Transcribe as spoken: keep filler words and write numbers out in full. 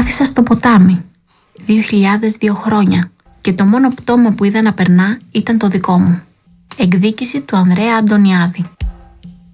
Κάθισα στο ποτάμι. Δύο χιλιάδες δύο χρόνια. Και το μόνο πτώμα που είδα να περνά ήταν το δικό μου. Εκδίκηση του Ανδρέα Αντωνιάδη.